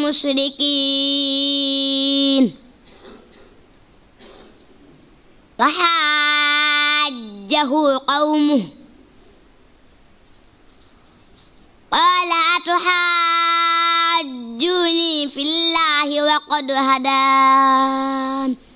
المشركين وحاجه قومه قال أتحاجوني في الله وقد هدان